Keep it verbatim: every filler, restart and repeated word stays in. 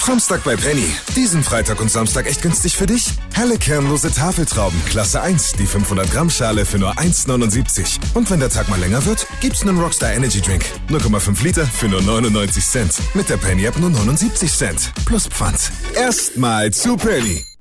Samstag bei Penny. Diesen Freitag und Samstag echt günstig für dich? Helle kernlose Tafeltrauben, Klasse eins, die fünfhundert Gramm Schale für nur eins neunundsiebzig. Und wenn der Tag mal länger wird, gibt's einen Rockstar Energy Drink. null Komma fünf Liter für nur neunundneunzig Cent. Mit der Penny App nur neunundsiebzig Cent. Plus Pfand. Erstmal zu Penny.